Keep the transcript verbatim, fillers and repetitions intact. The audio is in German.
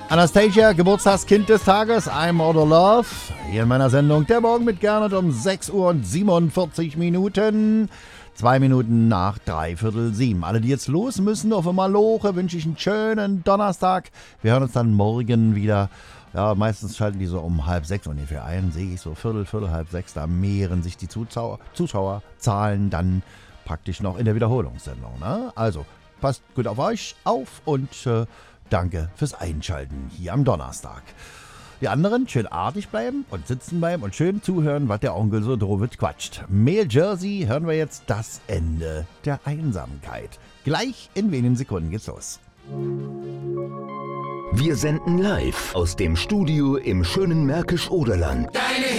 Anastasia, Geburtstagskind des Tages, I'm Out of Love. Hier in meiner Sendung Der Morgen mit Gernot um sechs Uhr und siebenundvierzig Minuten. Zwei Minuten nach dreiviertel sieben. Alle, die jetzt los müssen, auf Maloche, wünsche ich einen schönen Donnerstag. Wir hören uns dann morgen wieder. Ja, meistens schalten die so um halb sechs ungefähr ein. Sehe ich so viertel, viertel, halb sechs. Da mehren sich die Zuschauer, Zuschauerzahlen dann praktisch noch in der Wiederholungssendung. Ne? Also, passt gut auf euch auf und äh, danke fürs Einschalten hier am Donnerstag. Die anderen schön artig bleiben und sitzen bleiben und schön zuhören, was der Onkel so drüber quatscht. Mail Jersey hören wir jetzt das Ende der Einsamkeit. Gleich in wenigen Sekunden geht's los. Wir senden live aus dem Studio im schönen Märkisch-Oderland. Deine